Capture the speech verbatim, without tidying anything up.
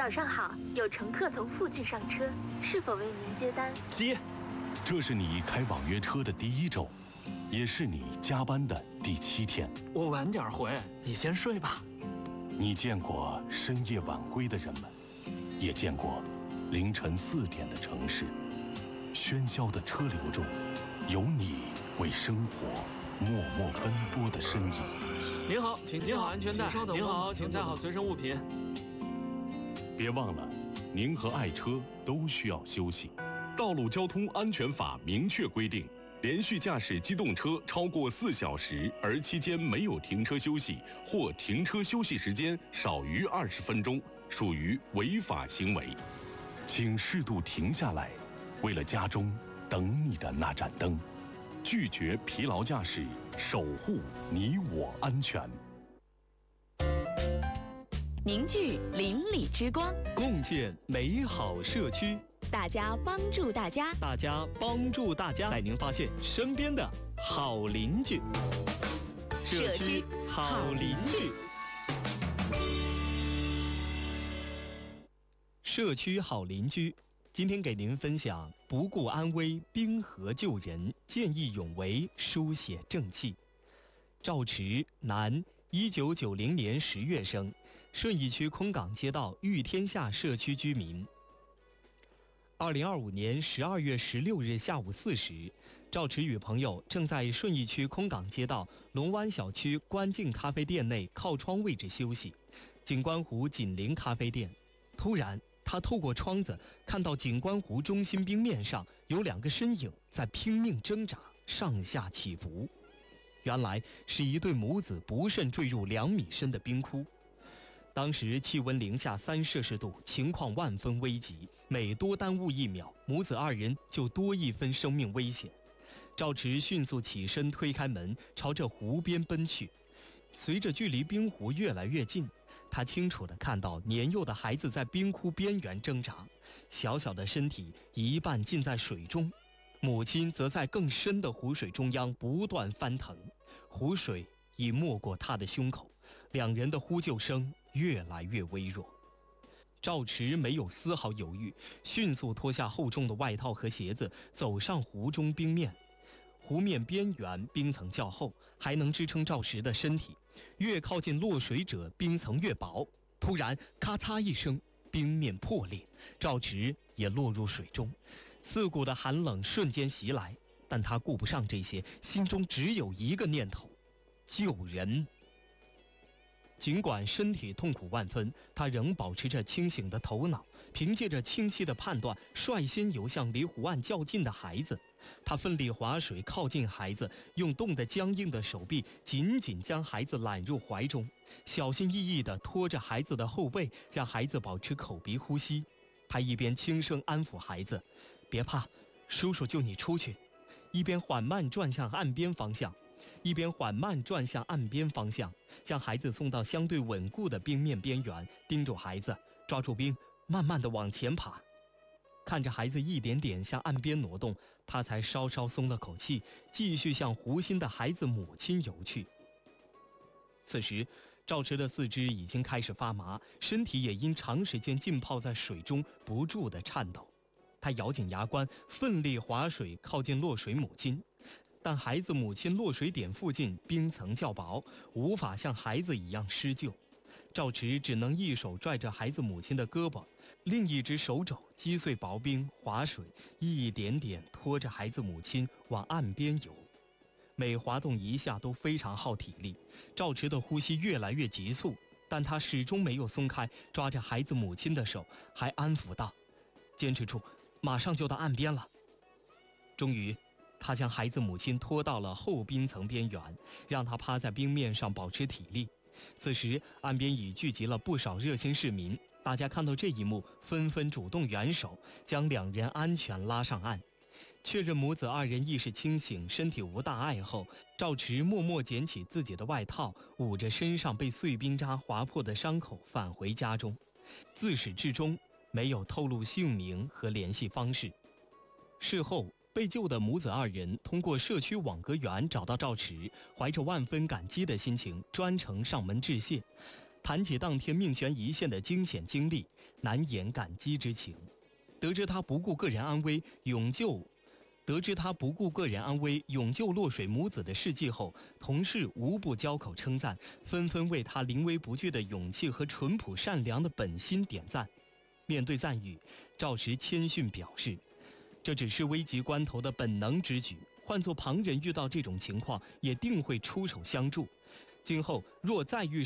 早上好，有乘客从附近上车，是否为您接单？ 接。 这是你开网约车的第一周，也是你加班的第七天。 我晚点回，你先睡吧。 你见过深夜晚归的人们，也见过凌晨四点的城市。喧嚣的车流中，有你为生活默默奔波的身影。 您好，请系好安全带。您好，请带好随身物品。 别忘了，您和爱车都需要休息。 道路交通安全法明确规定，连续驾驶机动车超过四小时，而期间没有停车休息，或停车休息时间少于二十分钟，属于违法行为。 请适度停下来，为了家中等你的那盏灯。拒绝疲劳驾驶，守护你我安全。 凝聚邻里之光， 共建美好社区。 大家帮助大家， 大家帮助大家，带您发现身边的好邻居。 社区好邻居。 社区好邻居，今天给您分享不顾安危，冰河救人，见义勇为，书写正气。赵池，男，一九九零年十月生，顺义区空港街道玉天下社区居民。二零二五年十二月十六日下午四时，赵池与朋友正在顺义区空港街道龙湾小区观境咖啡店内靠窗位置休息，景观湖紧邻咖啡店。突然，他透过窗子看到景观湖中心冰面上有两个身影在拼命挣扎，上下起伏。原来是一对母子不慎坠入两米深的冰窟。当时气温零下三摄氏度，情况万分危急，每多耽误一秒，母子二人就多一分生命危险。赵池迅速起身推开门，朝着湖边奔去。随着距离冰湖越来越近，他清楚地看到年幼的孩子在冰窟边缘挣扎，小小的身体一半浸在水中，母亲则在更深的湖水中央不断翻腾，湖水已没过他的胸口，两人的呼救声越来越微弱。赵池没有丝毫犹豫，迅速脱下厚重的外套和鞋子，走上湖中冰面。湖面边缘冰层较厚，还能支撑赵池的身体，越靠近落水者冰层越薄。突然咔嚓一声，冰面破裂，赵池也落入水中。刺骨的寒冷瞬间袭来，但他顾不上这些，心中只有一个念头：救人。尽管身体痛苦万分，他仍保持着清醒的头脑，凭借着清晰的判断，率先游向离湖岸较近的孩子。他奋力划水靠近孩子，用冻得僵硬的手臂紧紧将孩子揽入怀中，小心翼翼地拖着孩子的后背，让孩子保持口鼻呼吸。他一边轻声安抚孩子：“别怕，叔叔救你出去。”一边缓慢转向岸边方向。一边缓慢转向岸边方向，将孩子送到相对稳固的冰面边缘，盯住孩子，抓住冰，慢慢地往前爬。看着孩子一点点向岸边挪动，他才稍稍松了口气，继续向湖心的孩子母亲游去。此时，赵池的四肢已经开始发麻，身体也因长时间浸泡在水中不住地颤抖。他咬紧牙关，奋力划水靠近落水母亲。但孩子母亲落水点附近冰层较薄，无法像孩子一样施救。赵池只能一手拽着孩子母亲的胳膊，另一只手肘击碎薄冰，划水一点点拖着孩子母亲往岸边游。每滑动一下都非常耗体力，赵池的呼吸越来越急促，但他始终没有松开抓着孩子母亲的手，还安抚道：“坚持住，马上就到岸边了。”终于他将孩子母亲拖到了后冰层边缘，让她趴在冰面上保持体力。此时岸边已聚集了不少热心市民，大家看到这一幕，纷纷主动援手，将两人安全拉上岸。确认母子二人意识清醒，身体无大碍后，赵池默默捡起自己的外套，捂着身上被碎冰渣划破的伤口，返回家中。自始至终没有透露姓名和联系方式。事后被救的母子二人通过社区网格员找到赵池，怀着万分感激的心情专程上门致谢。 谈起当天命悬一线的惊险经历，难掩感激之情。得知他不顾个人安危，勇救得知他不顾个人安危，勇救落水母子的事迹后，同事无不交口称赞，纷纷为他临危不惧的勇气和淳朴善良的本心点赞。面对赞誉，赵石谦逊表示，这只是危急关头的本能之举，换作旁人遇到这种情况，也定会出手相助。今后若再遇